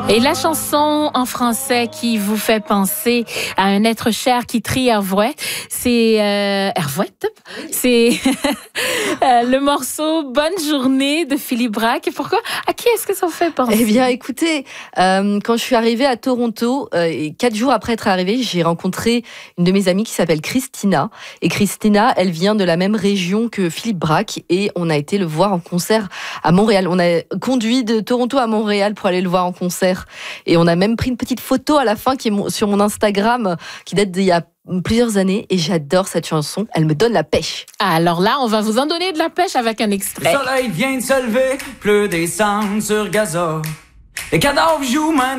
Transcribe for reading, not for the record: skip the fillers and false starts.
Et la chanson en français qui vous fait penser à un être cher qui trie Hervouet, c'est c'est le morceau Bonne journée de Philippe Braque. Pourquoi? À qui est-ce que ça vous fait penser? Eh bien, écoutez, quand je suis arrivée à Toronto, et 4 jours après être arrivée, j'ai rencontré une de mes amies qui s'appelle Christina. Et Christina, elle vient de la même région que Philippe Braque et on a été le voir en concert à Montréal. On a conduit de Toronto à Montréal pour aller le voir en concert. Et on a même pris une petite photo à la fin qui est sur mon Instagram, qui date d'il y a plusieurs années. Et j'adore cette chanson. Elle me donne la pêche. Alors là, on va vous en donner de la pêche avec un extrait. Le soleil vient de se lever, pleut des cendres sur gazon. Les cadavres jouent main